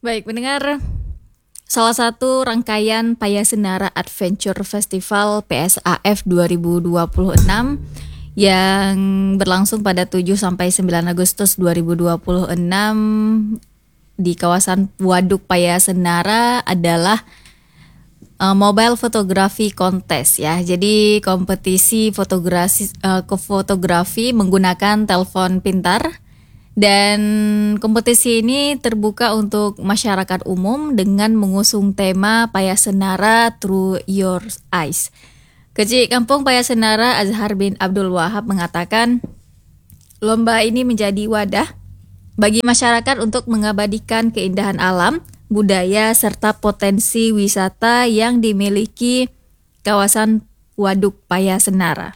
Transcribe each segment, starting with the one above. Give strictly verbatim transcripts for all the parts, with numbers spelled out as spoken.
Baik, mendengar salah satu rangkaian Payasenara Adventure Festival P S A F dua ribu dua puluh enam yang berlangsung pada tujuh sampai sembilan Agustus dua ribu dua puluh enam di kawasan Waduk Payasenara adalah uh, Mobile Photography Contest ya. Jadi kompetisi fotografi uh, fotografi menggunakan telepon pintar. Dan kompetisi ini terbuka untuk masyarakat umum dengan mengusung tema Payasenara Through Your Eyes. Kecik Kampung Payasenara Azhar bin Abdul Wahab mengatakan, lomba ini menjadi wadah bagi masyarakat untuk mengabadikan keindahan alam, budaya, serta potensi wisata yang dimiliki kawasan Waduk Payasenara.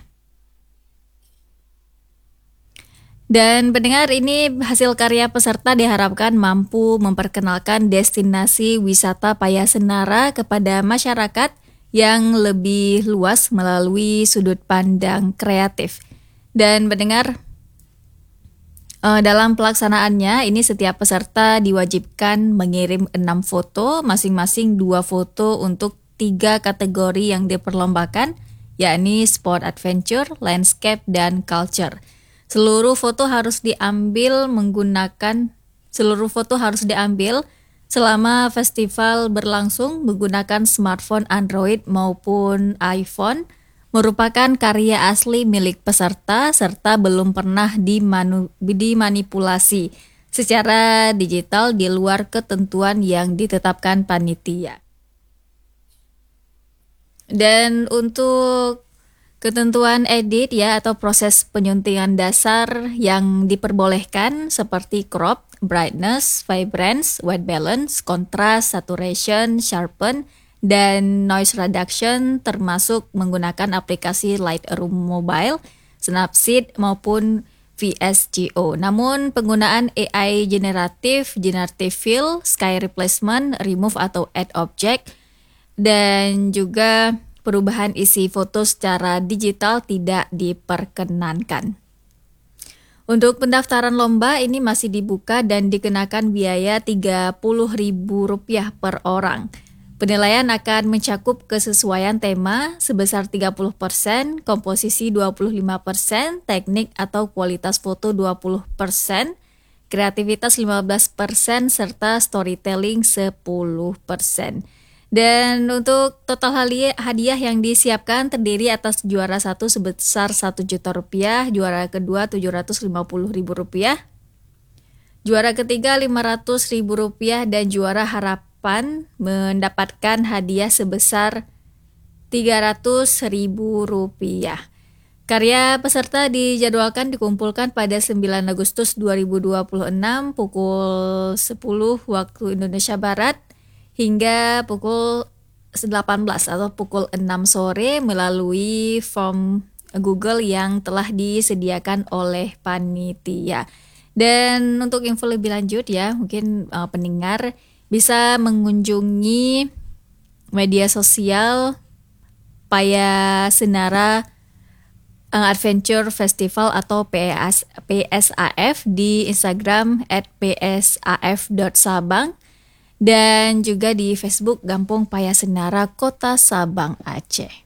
Dan pendengar, ini hasil karya peserta diharapkan mampu memperkenalkan destinasi wisata Payasenara kepada masyarakat yang lebih luas melalui sudut pandang kreatif. Dan pendengar, dalam pelaksanaannya ini setiap peserta diwajibkan mengirim enam foto, masing-masing dua foto untuk tiga kategori yang diperlombakan, yakni sport adventure, landscape, dan culture. Seluruh foto harus diambil menggunakan seluruh foto harus diambil selama festival berlangsung menggunakan smartphone Android maupun iPhone, merupakan karya asli milik peserta serta belum pernah dimanu, dimanipulasi secara digital di luar ketentuan yang ditetapkan panitia. Dan untuk ketentuan edit ya atau proses penyuntingan dasar yang diperbolehkan seperti crop, brightness, vibrance, white balance, contrast, saturation, sharpen, dan noise reduction termasuk menggunakan aplikasi Lightroom Mobile, Snapseed maupun V S C O. Namun penggunaan A I generatif, generative fill, sky replacement, remove atau add object, dan juga perubahan isi foto secara digital tidak diperkenankan. Untuk pendaftaran lomba ini masih dibuka dan dikenakan biaya tiga puluh ribu rupiah per orang. Penilaian akan mencakup kesesuaian tema sebesar tiga puluh persen, komposisi dua puluh lima persen, teknik atau kualitas foto dua puluh persen, kreativitas lima belas persen, serta storytelling sepuluh persen. Dan untuk total hadiah yang disiapkan terdiri atas juara satu sebesar satu juta rupiah, juara kedua tujuh ratus lima puluh ribu rupiah, juara ketiga lima ratus ribu rupiah, dan juara harapan mendapatkan hadiah sebesar tiga ratus ribu rupiah. Karya peserta dijadwalkan dikumpulkan pada sembilan Agustus dua ribu dua puluh enam pukul sepuluh waktu Indonesia Barat hingga pukul delapan belas atau pukul enam sore melalui form Google yang telah disediakan oleh panitia. Dan untuk info lebih lanjut ya, mungkin uh, pendengar bisa mengunjungi media sosial Payasenara Adventure Festival atau P S A F di Instagram at p s a f dot sabang dan juga di Facebook Kampung Payasenara Kota Sabang, Aceh.